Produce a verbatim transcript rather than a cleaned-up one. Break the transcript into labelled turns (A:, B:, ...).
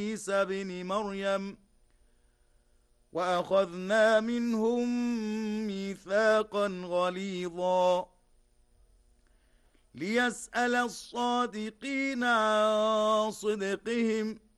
A: عيسى بن مريم وأخذنا منهم ميثاقا غليظا ليسأل الصادقين عن صدقهم